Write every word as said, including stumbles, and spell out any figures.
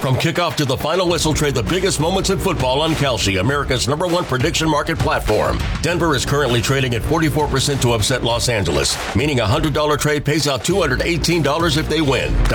From kickoff to the final whistle, trade the biggest moments in football on Kalshi, America's number one prediction market platform. Denver is currently trading at forty-four percent to upset Los Angeles, meaning a one hundred dollars trade pays out two hundred eighteen dollars if they win.